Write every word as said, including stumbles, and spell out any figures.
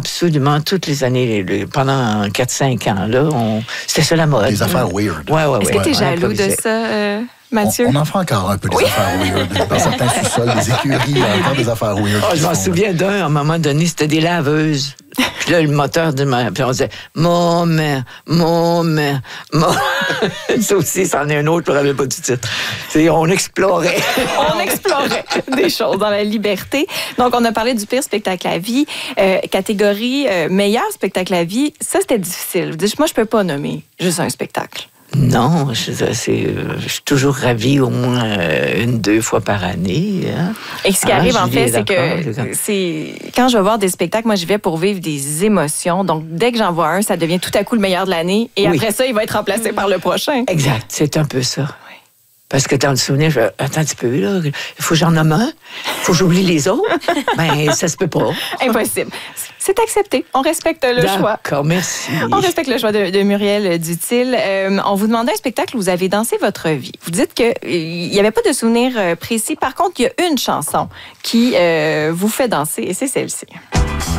absolument toutes les années, le- pendant quatre cinq ans, là, on, c'était ça la mode. Des affaires weird. Ouais, ouais, Est-ce ouais, que tu es on jaloux de improvisait. ça, euh, Mathieu? On, on en fait encore un peu des Oui. affaires weird. Dans certains sous-sols, des écuries, il y a encore des affaires weird. Ah, qui je se m'en font, souviens d'un, à un moment donné, c'était des laveuses. Puis là, le moteur de ma... Puis on disait, mon mère, mon mère, mon... Ça aussi, c'en est un autre, on n'avait pas du titre. C'est, on explorait. On explorait des choses dans la liberté. Donc, on a parlé du pire spectacle à vie. Euh, catégorie euh, meilleur spectacle à vie, ça, c'était difficile. Moi, je peux pas nommer juste un spectacle. Non, je, c'est, je suis toujours ravie au moins euh, une, deux fois par année. Hein? Et ce qui Ah, arrive, en Julie est fait, c'est d'accord, que c'est quand je vais voir des spectacles, moi, j'y vais pour vivre des émotions. Donc, dès que j'en vois un, ça devient tout à coup le meilleur de l'année. Et Oui. après ça, il va être remplacé par le prochain. Exact, c'est un peu ça. Parce que dans le souvenir, je attends un petit peu, là, il faut que j'en nomme un, il faut que j'oublie les autres. Ben, ça se peut pas. Impossible. C'est accepté. On respecte le choix. D'accord, merci. On respecte le choix de, de Muriel Dutil. Euh, on vous demandait un spectacle où vous avez dansé votre vie. Vous dites qu'il n'y avait pas de souvenir euh, précis. Par contre, il y a une chanson qui euh, vous fait danser et c'est celle-ci.